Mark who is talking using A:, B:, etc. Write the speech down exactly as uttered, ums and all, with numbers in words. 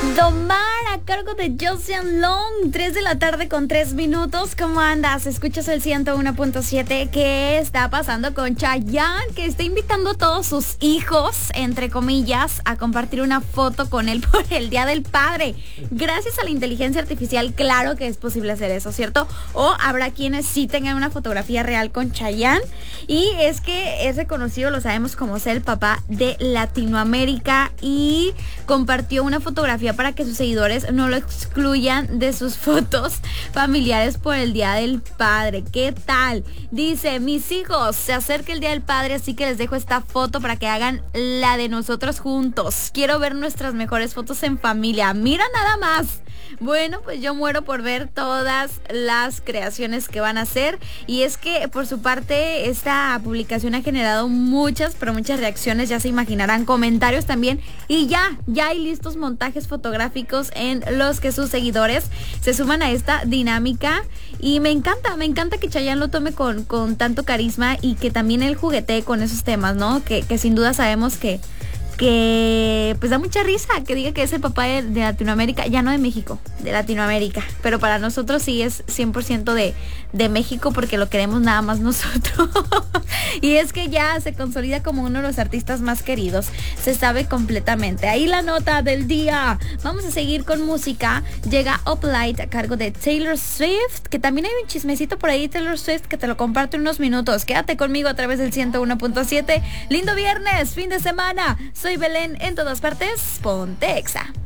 A: Domar a cargo de Josian Long, tres de la tarde con tres minutos. ¿Cómo andas? Escuchas el ciento uno punto siete. ¿Qué está pasando con Chayanne? Que está invitando a todos sus hijos, entre comillas, a compartir una foto con él por el Día del Padre. Gracias a la inteligencia artificial, claro que es posible hacer eso, ¿cierto? O habrá quienes sí tengan una fotografía real con Chayanne. Y es que es reconocido, lo sabemos, como ser el papá de Latinoamérica, y compartió una fotografía para que sus seguidores no lo excluyan de sus fotos familiares por el Día del Padre. ¿Qué tal? Dice: mis hijos, se acerca el Día del Padre, así que les dejo esta foto para que hagan la de nosotros juntos. Quiero ver nuestras mejores fotos en familia. Mira nada más. Bueno, pues yo muero por ver todas las creaciones que van a hacer. Y es que por su parte esta publicación ha generado muchas, pero muchas reacciones. Ya se imaginarán, comentarios también. Y ya, ya hay listos montajes fotográficos en los que sus seguidores se suman a esta dinámica. Y me encanta, me encanta que Chayanne lo tome con, con tanto carisma, y que también él juguetee con esos temas, ¿no? Que, que sin duda sabemos que que pues da mucha risa que diga que es el papá de, de Latinoamérica, ya no de México, de Latinoamérica, pero para nosotros sí es cien por ciento de, de México, porque lo queremos nada más nosotros. Y es que ya se consolida como uno de los artistas más queridos, se sabe completamente. Ahí la nota del día. Vamos a seguir con música. Llega Up Light a cargo de Taylor Swift, que también hay un chismecito por ahí, Taylor Swift, que te lo comparto en unos minutos. Quédate conmigo a través del ciento uno punto siete. Lindo viernes, fin de semana. Soy Belén, en todas partes, ponte Exa.